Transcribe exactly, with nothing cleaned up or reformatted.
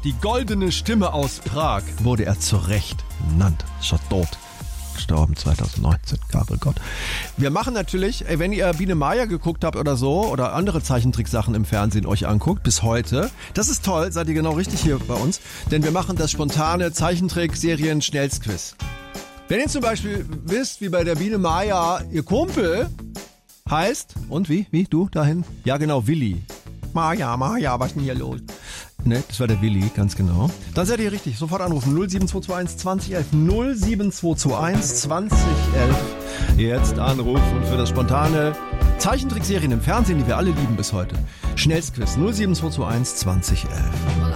die goldene Stimme aus Prag, wurde er zu Recht genannt. Schon tot. Gestorben zwanzig neunzehn, Gabriel Gott. Wir machen natürlich, wenn ihr Biene Maya geguckt habt oder so, oder andere Zeichentricksachen im Fernsehen euch anguckt, bis heute, das ist toll, seid ihr genau richtig hier bei uns, denn wir machen das spontane Zeichentrick-Serien-Schnellsquiz. Wenn ihr zum Beispiel wisst, wie bei der Biene Maya ihr Kumpel heißt, und wie, wie, du dahin? Ja genau, Willi. Maya, Maya, was ist denn hier los? Ne, das war der Willi, ganz genau. Dann seid ihr richtig. Sofort anrufen. null sieben zwei zwei eins zwanzig elf. null sieben zwei zwei eins zwanzig elf. Jetzt anrufen für das spontane Zeichentrickserien im Fernsehen, die wir alle lieben bis heute. Schnellsquiz null sieben zwei zwei eins zwanzig elf.